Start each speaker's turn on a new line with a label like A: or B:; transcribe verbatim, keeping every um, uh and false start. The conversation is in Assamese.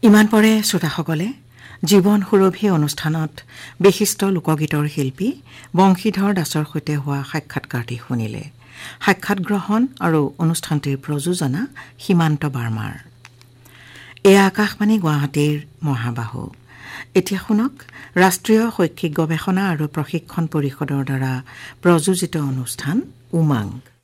A: ইমান পৰে শ্ৰোতাসকলে জীৱন সুৰভি অনুষ্ঠানত বিশিষ্ট লোকগীতৰ শিল্পী বংশীধৰ দাসৰ সৈতে হোৱা সাক্ষাৎকাৰটি শুনিলে। সাক্ষাৎ গ্ৰহণ আৰু অনুষ্ঠানটিৰ প্ৰযোজনা সীমান্ত বাৰ্মাৰ। এয়া আকাশবাণী গুৱাহাটীৰ মহাবাহু। এতিয়া শুনক ৰাষ্ট্ৰীয় শৈক্ষিক গৱেষণা আৰু প্ৰশিক্ষণ পৰিষদৰ দ্বাৰা প্ৰযোজিত অনুষ্ঠান উমাংগ।